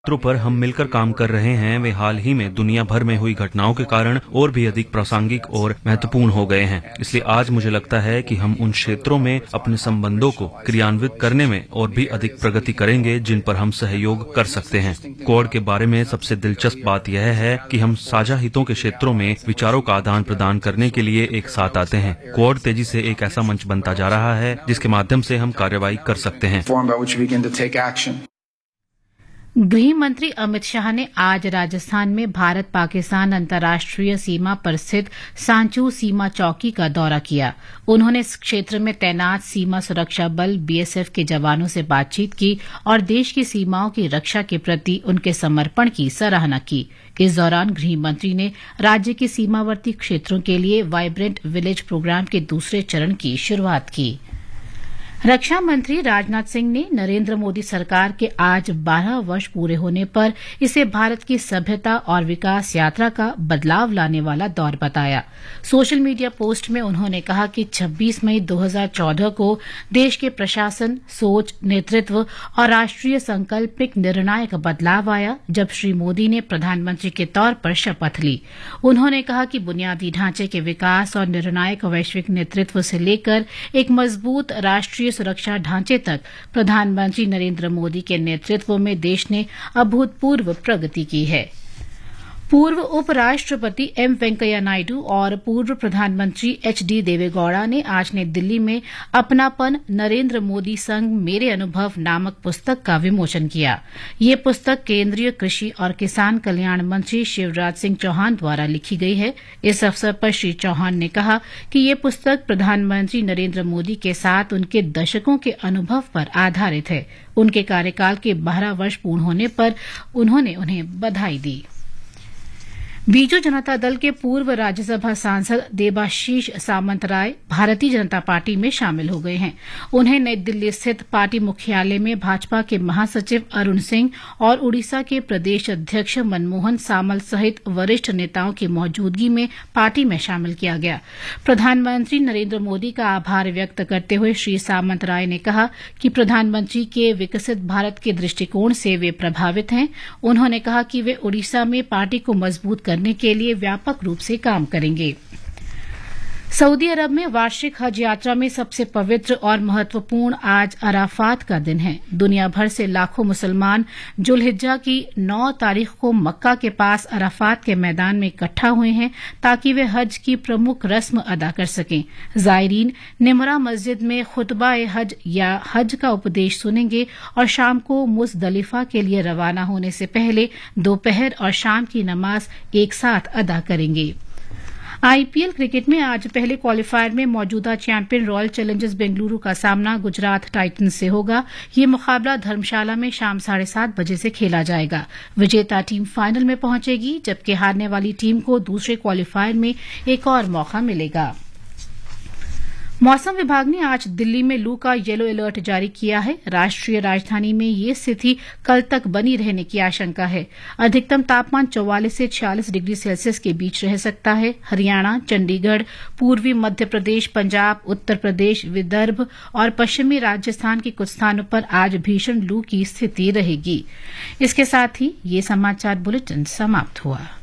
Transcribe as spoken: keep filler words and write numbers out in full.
क्षेत्रों पर हम मिलकर काम कर रहे हैं वे हाल ही में दुनिया भर में हुई घटनाओं के कारण और भी अधिक प्रासंगिक और महत्वपूर्ण हो गए हैं। इसलिए आज मुझे लगता है कि हम उन क्षेत्रों में अपने संबंधों को क्रियान्वित करने में और भी अधिक प्रगति करेंगे जिन पर हम सहयोग कर सकते हैं। क्वाड के बारे में सबसे दिलचस्प बात यह है कि हम साझा हितों के क्षेत्रों में विचारों का आदान प्रदान करने के लिए एक साथ आते हैं। क्वाड तेजी से एक ऐसा मंच बनता जा रहा है जिसके माध्यम से हम कार्रवाई कर सकते हैं। गृह मंत्री अमित शाह ने आज राजस्थान में भारत पाकिस्तान अंतर्राष्ट्रीय सीमा पर स्थित सांचू सीमा चौकी का दौरा किया। उन्होंने इस क्षेत्र में तैनात सीमा सुरक्षा बल बीएसएफ के जवानों से बातचीत की और देश की सीमाओं की रक्षा के प्रति उनके समर्पण की सराहना की। इस दौरान गृह मंत्री ने राज्य के सीमावर्ती क्षेत्रों के लिए वाइब्रेंट विलेज प्रोग्राम के दूसरे चरण की शुरूआत की। रक्षा मंत्री राजनाथ सिंह ने नरेंद्र मोदी सरकार के आज बारह वर्ष पूरे होने पर इसे भारत की सभ्यता और विकास यात्रा का बदलाव लाने वाला दौर बताया। सोशल मीडिया पोस्ट में उन्होंने कहा कि छब्बीस मई दो हज़ार चौदह को देश के प्रशासन, सोच, नेतृत्व और राष्ट्रीय संकल्प में एक निर्णायक बदलाव आया जब श्री मोदी ने प्रधानमंत्री के तौर पर शपथ ली। उन्होंने कहा कि बुनियादी ढांचे के विकास और निर्णायक वैश्विक नेतृत्व से लेकर एक मजबूत राष्ट्रीय सुरक्षा ढांचे तक प्रधानमंत्री नरेंद्र मोदी के नेतृत्व में देश ने अभूतपूर्व प्रगति की है। पूर्व उपराष्ट्रपति एम वेंकैया नायडू और पूर्व प्रधानमंत्री एच डी देवेगौड़ा ने आज नई दिल्ली में अपनापन नरेंद्र मोदी संग मेरे अनुभव नामक पुस्तक का विमोचन किया। ये पुस्तक केंद्रीय कृषि और किसान कल्याण मंत्री शिवराज सिंह चौहान द्वारा लिखी गई है। इस अवसर पर श्री चौहान ने कहा कि ये पुस्तक प्रधानमंत्री नरेंद्र मोदी के साथ उनके दशकों के अनुभव पर आधारित है। उनके कार्यकाल के बारह वर्ष पूर्ण होने पर उन्होंने उन्हें बधाई दी। बीजू जनता दल के पूर्व राज्यसभा सांसद देबाशीष सामंतराय भारतीय जनता पार्टी में शामिल हो गए हैं। उन्हें नई दिल्ली स्थित पार्टी मुख्यालय में भाजपा के महासचिव अरुण सिंह और उड़ीसा के प्रदेश अध्यक्ष मनमोहन सामल सहित वरिष्ठ नेताओं की मौजूदगी में पार्टी में शामिल किया गया। प्रधानमंत्री नरेंद्र मोदी का आभार व्यक्त करते हुए श्री सामंतराय ने कहा कि प्रधानमंत्री के विकसित भारत के दृष्टिकोण से वे प्रभावित हैं। उन्होंने कहा कि वे उड़ीसा में पार्टी को मजबूत करने के लिए व्यापक रूप से काम करेंगे। सऊदी अरब में वार्षिक हज यात्रा में सबसे पवित्र और महत्वपूर्ण आज अराफात का दिन है। दुनिया भर से लाखों मुसलमान जुल्हिज्जा की नौ तारीख को मक्का के पास अराफात के मैदान में इकट्ठा हुए हैं ताकि वे हज की प्रमुख रस्म अदा कर सकें। जायरीन निमरा मस्जिद में खुतबा हज या हज का उपदेश सुनेंगे और शाम को मुजदलिफा के लिए रवाना होने से पहले दोपहर और शाम की नमाज एक साथ अदा करेंगे। आईपीएल क्रिकेट में आज पहले क्वालीफायर में मौजूदा चैंपियन रॉयल चैलेंजर्स बेंगलुरु का सामना गुजरात टाइटंस से होगा। ये मुकाबला धर्मशाला में शाम साढ़े सात बजे से खेला जाएगा। विजेता टीम फाइनल में पहुंचेगी जबकि हारने वाली टीम को दूसरे क्वालीफायर में एक और मौका मिलेगा। मौसम विभाग ने आज दिल्ली में लू का येलो अलर्ट जारी किया है। राष्ट्रीय राजधानी में ये स्थिति कल तक बनी रहने की आशंका है। अधिकतम तापमान चौवालीस से छियालीस डिग्री सेल्सियस के बीच रह सकता है। हरियाणा, चंडीगढ़, पूर्वी मध्य प्रदेश, पंजाब, उत्तर प्रदेश, विदर्भ और पश्चिमी राजस्थान के कुछ स्थानों पर आज भीषण लू की स्थिति रहेगी। इसके साथ ही ये समाचार बुलेटिन समाप्त हुआ।